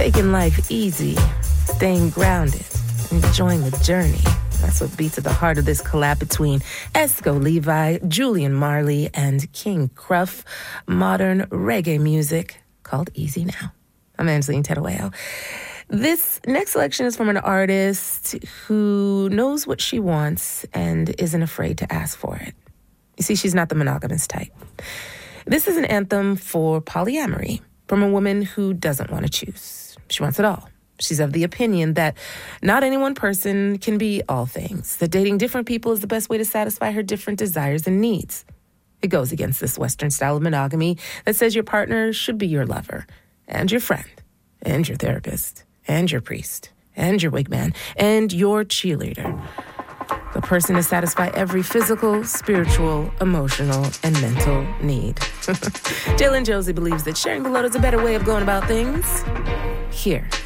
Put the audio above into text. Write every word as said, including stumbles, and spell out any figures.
Taking life easy, staying grounded, enjoying the journey. That's what beats at the heart of this collab between Esco Levi, Julian Marley, and King Kruff. Modern reggae music called Easy Now. I'm Angeline Terueo. This next selection is from an artist who knows what she wants and isn't afraid to ask for it. You see, she's not the monogamous type. This is an anthem for polyamory from a woman who doesn't want to choose. She wants it all. She's of the opinion that not any one person can be all things, that dating different people is the best way to satisfy her different desires and needs. It goes against this Western style of monogamy that says your partner should be your lover and your friend and your therapist and your priest and your wigman and your cheerleader. The person to satisfy every physical, spiritual, emotional, and mental need. Jalen Josie believes that sharing the load is a better way of going about things. Here